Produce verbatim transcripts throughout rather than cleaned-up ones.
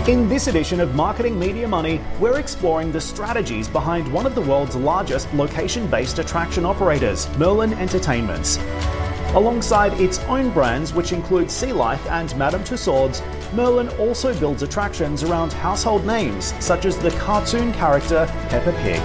In this edition of Marketing Media Money, we're exploring the strategies behind one of the world's largest location-based attraction operators, Merlin Entertainments. Alongside its own brands, which include Sea Life and Madame Tussauds, Merlin also builds attractions around household names, such as the cartoon character Peppa Pig.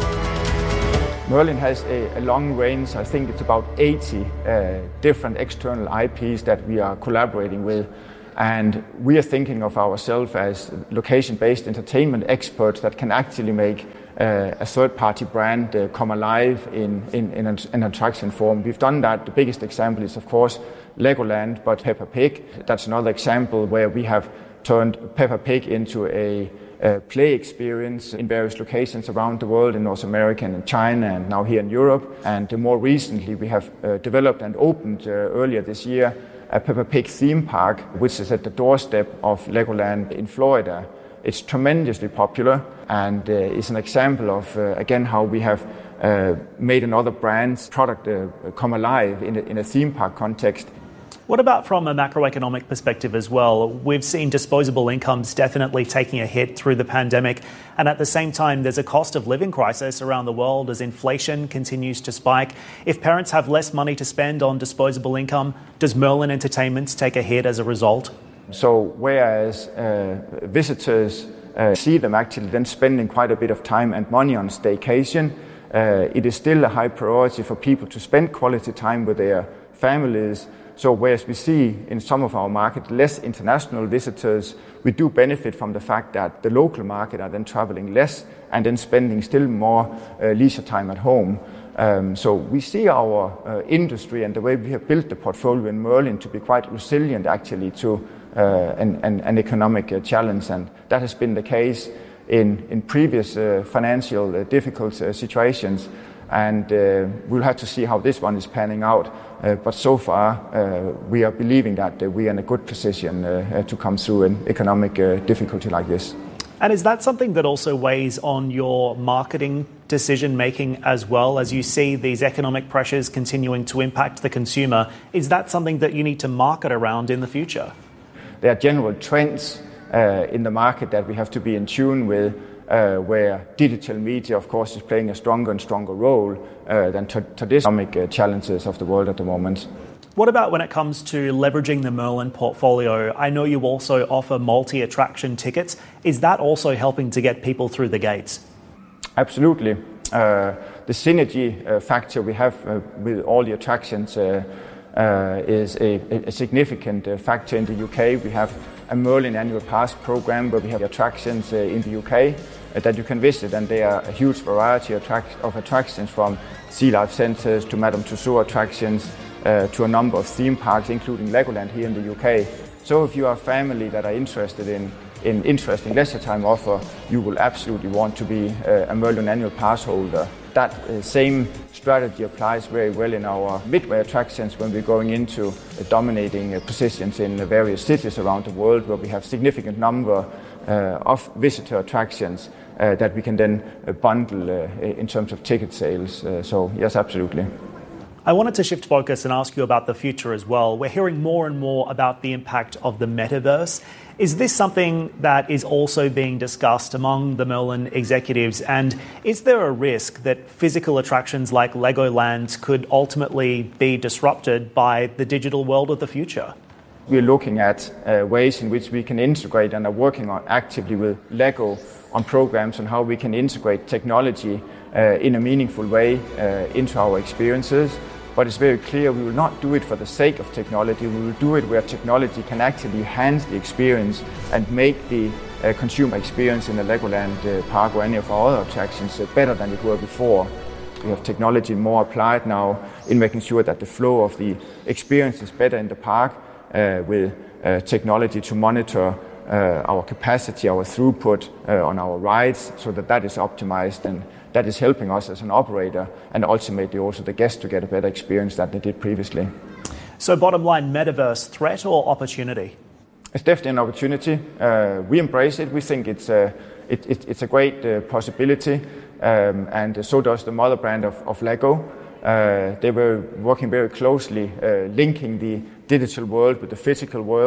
Merlin has a, a long range. I think it's about eighty uh, different external I Ps that we are collaborating with. And we are thinking of ourselves as location-based entertainment experts that can actually make uh, a third-party brand uh, come alive in, in, in an, an attraction form. We've done that. The biggest example is, of course, Legoland, but Peppa Pig. That's another example where we have turned Peppa Pig into a, a play experience in various locations around the world, in North America and in China, and now here in Europe. And uh, more recently, we have uh, developed and opened uh, earlier this year a Peppa Pig theme park, which is at the doorstep of Legoland in Florida. It's tremendously popular and uh, is an example of, uh, again, how we have uh, made another brand's product uh, come alive in a, in a theme park context. What about from a macroeconomic perspective as well? We've seen disposable incomes definitely taking a hit through the pandemic, and at the same time there's a cost of living crisis around the world as inflation continues to spike. If parents have less money to spend on disposable income, does Merlin Entertainments take a hit as a result? So whereas uh, visitors uh, see them actually then spending quite a bit of time and money on staycation, uh, it is still a high priority for people to spend quality time with their families. So whereas we see in some of our market less international visitors, we do benefit from the fact that the local market are then traveling less and then spending still more uh, leisure time at home. Um, so we see our uh, industry and the way we have built the portfolio in Merlin to be quite resilient actually to uh, an, an, an economic uh, challenge, and that has been the case in, in previous uh, financial uh, difficult uh, situations. And uh, we'll have to see how this one is panning out. Uh, but so far, uh, we are believing that uh, we are in a good position uh, uh, to come through an economic uh, difficulty like this. And is that something that also weighs on your marketing decision-making as well, as you see these economic pressures continuing to impact the consumer? Is that something that you need to market around in the future? There are general trends uh, in the market that we have to be in tune with. Uh, where digital media, of course, is playing a stronger and stronger role uh, than t- traditional uh, challenges of the world at the moment. What about when it comes to leveraging the Merlin portfolio? I know you also offer multi-attraction tickets. Is that also helping to get people through the gates? Absolutely. Uh, the synergy uh, factor we have uh, with all the attractions uh, uh, is a, a significant uh, factor in the U K. We have a Merlin annual pass program where we have attractions uh, in the U K uh, that you can visit, and there are a huge variety of, attract- of attractions from Sea Life centres to Madame Tussauds attractions uh, to a number of theme parks, including Legoland here in the U K. So if you are a family that are interested in in interesting leisure time offer, you will absolutely want to be uh, a Merlin annual pass holder. That uh, same strategy applies very well in our midway attractions when we're going into uh, dominating uh, positions in uh, various cities around the world where we have significant number uh, of visitor attractions uh, that we can then uh, bundle uh, in terms of ticket sales. Uh, so yes, absolutely. I wanted to shift focus and ask you about the future as well. We're hearing more and more about the impact of the metaverse. Is this something that is also being discussed among the Merlin executives? And is there a risk that physical attractions like Legoland could ultimately be disrupted by the digital world of the future? We're looking at uh, ways in which we can integrate and are working on actively with Lego on programs on how we can integrate technology uh, in a meaningful way uh, into our experiences. But it's very clear we will not do it for the sake of technology. We will do it where technology can actually enhance the experience and make the uh, consumer experience in the Legoland uh, park or any of our other attractions uh, better than it were before. We have technology more applied now in making sure that the flow of the experience is better in the park uh, with uh, technology to monitor uh, our capacity, our throughput uh, on our rides so that that is optimized, and that is helping us as an operator and ultimately also the guests to get a better experience than they did previously. So bottom line, metaverse, threat or opportunity? It's definitely an opportunity. Uh, we embrace it. We think it's a, it, it, it's a great uh, possibility, um, and so does the mother brand of, of Lego. Uh, they were working very closely, uh, linking the digital world with the physical world,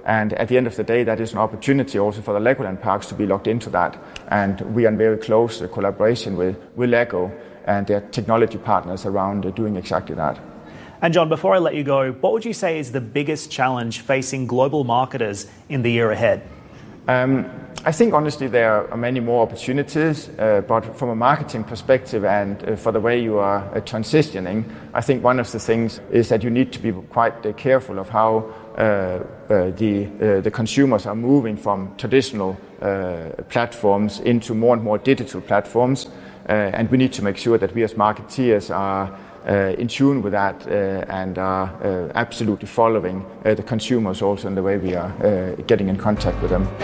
And at the end of the day, that is an opportunity also for the Legoland parks to be locked into that. And we are in very close uh, collaboration with, with Lego and their technology partners around uh, doing exactly that. And John, before I let you go, what would you say is the biggest challenge facing global marketers in the year ahead? Um, I think honestly there are many more opportunities, uh, but from a marketing perspective and uh, for the way you are uh, transitioning, I think one of the things is that you need to be quite uh, careful of how uh, uh, the uh, the consumers are moving from traditional uh, platforms into more and more digital platforms, uh, and we need to make sure that we as marketeers are Uh, in tune with that uh, and are uh, absolutely following uh, the consumers also in the way we are uh, getting in contact with them.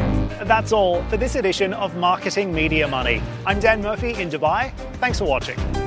That's all for this edition of Marketing Media Money. I'm Dan Murphy in Dubai. Thanks for watching.